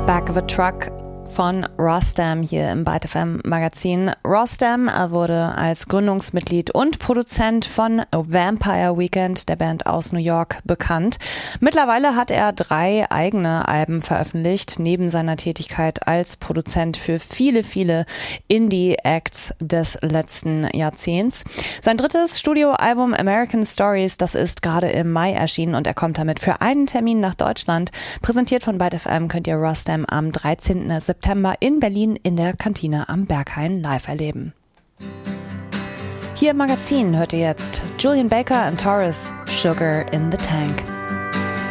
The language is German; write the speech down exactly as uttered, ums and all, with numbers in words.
Back of a Truck von Rostam hier im Byte F M Magazin. Rostam wurde als Gründungsmitglied und Produzent von Vampire Weekend, der Band aus New York, bekannt. Mittlerweile hat er drei eigene Alben veröffentlicht, neben seiner Tätigkeit als Produzent für viele, viele Indie-Acts des letzten Jahrzehnts. Sein drittes Studioalbum American Stories, das ist gerade im Mai erschienen und er kommt damit für einen Termin nach Deutschland. Präsentiert von Byte F M könnt ihr Rostam am dreizehnten September in Berlin in der Kantine am Berghain live erleben. Hier im Magazin hört ihr jetzt Julian Baker und Taurus, Sugar in the Tank.